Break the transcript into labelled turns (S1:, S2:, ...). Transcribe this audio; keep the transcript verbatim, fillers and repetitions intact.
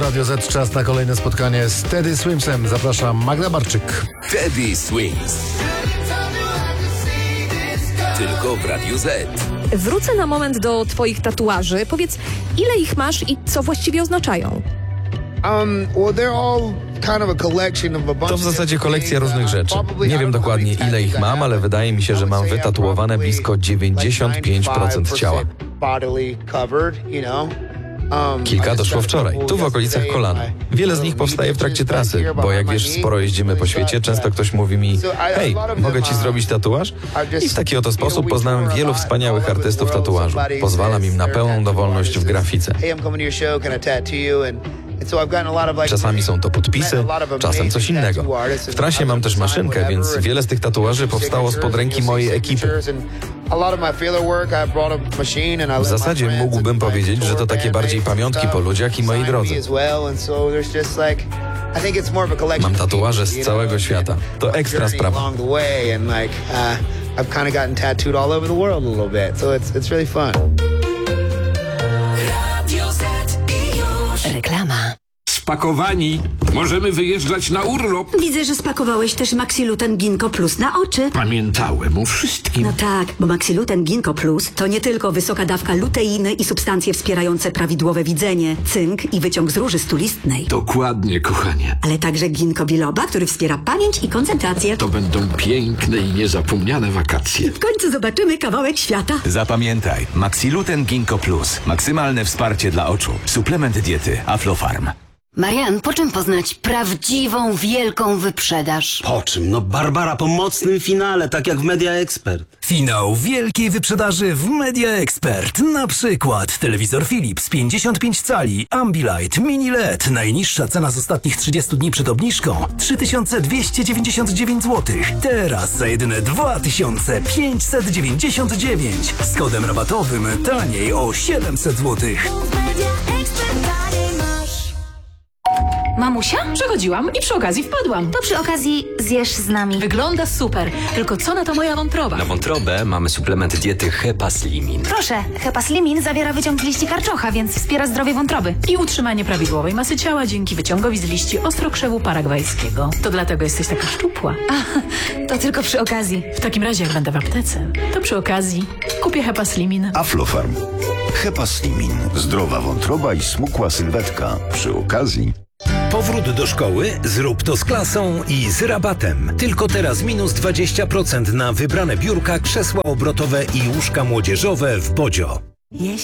S1: Radio Z. Czas na kolejne spotkanie z Teddy Swimsem. Zapraszam, Magda Barczyk.
S2: Teddy Swims. Tylko w Radiu Z.
S3: Wrócę na moment do twoich tatuaży. Powiedz, ile ich masz i co właściwie oznaczają?
S4: To w zasadzie kolekcja różnych rzeczy. Nie wiem dokładnie, ile ich mam, ale wydaje mi się, że mam wytatuowane blisko dziewięćdziesiąt pięć procent ciała. Kilka doszło wczoraj, tu w okolicach kolana. Wiele z nich powstaje w trakcie trasy, bo jak wiesz, sporo jeździmy po świecie, często ktoś mówi mi: hej, mogę ci zrobić tatuaż? I w taki oto sposób poznałem wielu wspaniałych artystów tatuażu. Pozwalam im na pełną dowolność w grafice. Czasami są to podpisy, czasem coś innego. W trasie mam też maszynkę, więc wiele z tych tatuaży powstało spod ręki mojej ekipy. W zasadzie mógłbym powiedzieć, że to takie bardziej pamiątki po ludziach i mojej drodze. Mam tatuaże z całego świata. To ekstra sprawa.
S5: Reklama.
S6: Spakowani. Możemy wyjeżdżać na urlop.
S5: Widzę, że spakowałeś też Maxiluten Ginkgo Plus na oczy.
S6: Pamiętałem o wszystkim.
S5: No tak, bo Maxiluten Ginkgo Plus to nie tylko wysoka dawka luteiny i substancje wspierające prawidłowe widzenie, cynk i wyciąg z róży stulistnej.
S6: Dokładnie, kochanie.
S5: Ale także ginkgo biloba, który wspiera pamięć i koncentrację.
S6: To będą piękne i niezapomniane wakacje.
S5: W końcu zobaczymy kawałek świata.
S7: Zapamiętaj, Maxiluten Ginkgo Plus. Maksymalne wsparcie dla oczu. Suplement diety Aflofarm.
S8: Marian, po czym poznać prawdziwą, wielką wyprzedaż?
S9: Po czym? No Barbara po mocnym finale, tak jak w Media Expert.
S10: Finał wielkiej wyprzedaży w Media Expert. Na przykład telewizor Philips pięćdziesiąt pięć cali, Ambilight, Mini L E D. Najniższa cena z ostatnich trzydziestu dni przed obniżką trzy tysiące dwieście dziewięćdziesiąt dziewięć złotych. Teraz za jedyne dwa tysiące pięćset dziewięćdziesiąt dziewięć. Z kodem rabatowym taniej o siedemset złotych.
S11: Mamusia? Przechodziłam i przy okazji wpadłam.
S12: To przy okazji zjesz z nami.
S11: Wygląda super, tylko co na to moja wątroba?
S13: Na wątrobę mamy suplement diety Hepaslimin.
S12: Proszę, Hepaslimin zawiera wyciąg z liści karczocha, więc wspiera zdrowie wątroby.
S11: I utrzymanie prawidłowej masy ciała dzięki wyciągowi z liści ostrokrzewu paragwajskiego. To dlatego jesteś taka szczupła.
S12: A, to tylko przy okazji.
S11: W takim razie jak będę w aptece, to przy okazji kupię Hepaslimin.
S14: Aflofarm. Hepaslimin. Zdrowa wątroba i smukła sylwetka. Przy okazji.
S15: Powrót do szkoły? Zrób to z klasą i z rabatem. Tylko teraz minus dwadzieścia procent na wybrane biurka, krzesła obrotowe i łóżka młodzieżowe w Bodzio.
S5: Jeśli